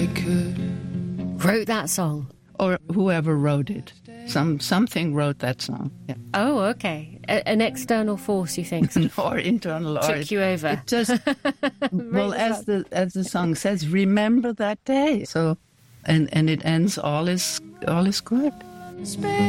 I could. Wrote that song? Or whoever wrote it. Something wrote that song. Yeah. Oh, okay. An external force, you think? Or internal. Took you over. It just, well, as the song says, remember that day. So, and it ends, all is good.